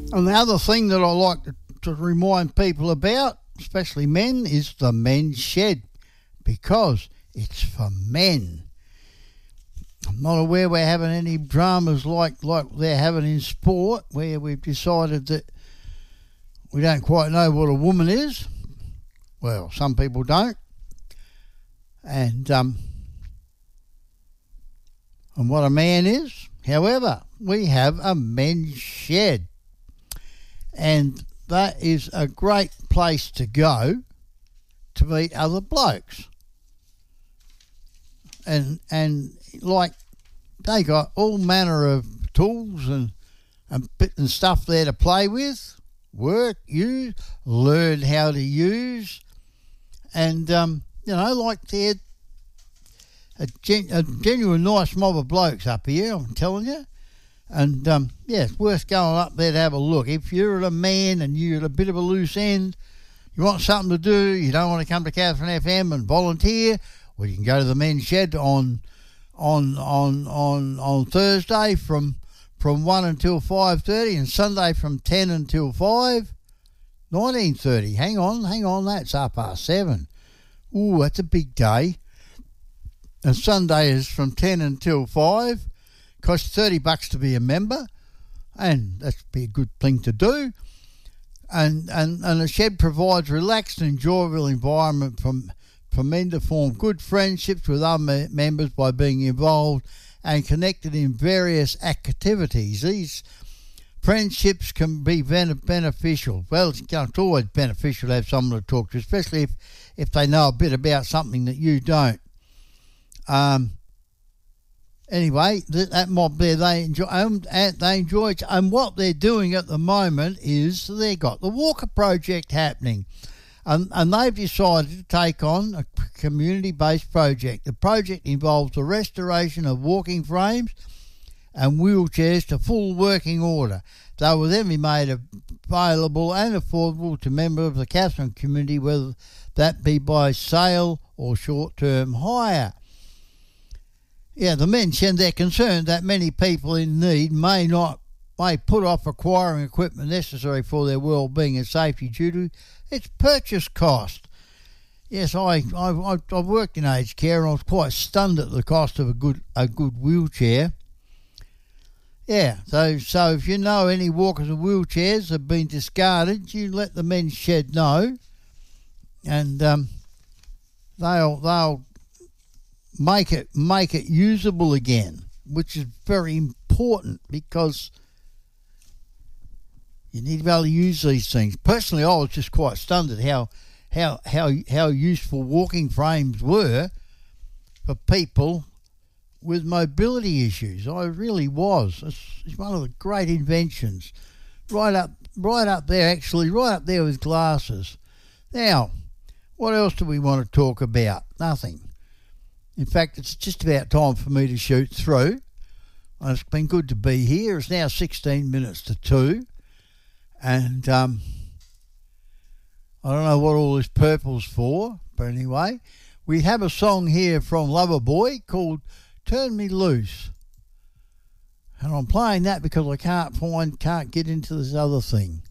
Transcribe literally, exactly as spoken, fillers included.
And the other thing that I like to, to remind people about, especially men, is the men's shed, because it's for men. I'm not aware we're having any dramas like, like they're having in sport, where we've decided that we don't quite know what a woman is. Well, some people don't. And, um, and what a man is. However, we have a men's shed. And that is a great place to go to meet other blokes. And and like they got all manner of tools and and bit and stuff there to play with, work, use, learn how to use, and um, you know, like they're a, gen- a genuine nice mob of blokes up here, I'm telling you. And um, yeah, it's worth going up there to have a look. If you're a man and you're at a bit of a loose end, you want something to do, you don't want to come to Catherine F M and volunteer, well, you can go to the men's shed on on on on on Thursday from from one until five thirty, and Sunday from ten until five. Nineteen thirty. Hang on, hang on. That's up past seven. Ooh, that's a big day. And Sunday is from ten until five. Costs thirty bucks to be a member, and that's be a good thing to do. And and and the shed provides relaxed and enjoyable environment from. for men to form good friendships with other members by being involved and connected in various activities. These friendships can be beneficial. Well, it's always beneficial to have someone to talk to, especially if, if they know a bit about something that you don't. Um. Anyway, that, that mob there, they enjoy, um, they enjoy it. And what they're doing at the moment is they've got the Walker Project happening. And, and they've decided to take on a community-based project. The project involves the restoration of walking frames and wheelchairs to full working order. They will then be made available and affordable to members of the Catherine community, whether that be by sale or short-term hire. Yeah, the men said they're concerned that many people in need may not may put off acquiring equipment necessary for their well-being and safety due to its purchase cost. Yes, I, I, I've worked in aged care and I was quite stunned at the cost of a good a good wheelchair. Yeah, so so if you know any walkers and wheelchairs have been discarded, you let the men's shed know, and um, they'll they'll make it make it usable again, which is very important because you need to be able to use these things. Personally, I was just quite stunned at how how how how useful walking frames were for people with mobility issues. I really was. It's, it's one of the great inventions. Right up right up there, actually, right up there with glasses. Now, what else do we want to talk about? Nothing. In fact, it's just about time for me to shoot through. And it's been good to be here. It's now sixteen minutes to two. And um, I don't know what all this purple's for, but anyway, we have a song here from Loverboy called Turn Me Loose. And I'm playing that because I can't find, can't get into this other thing.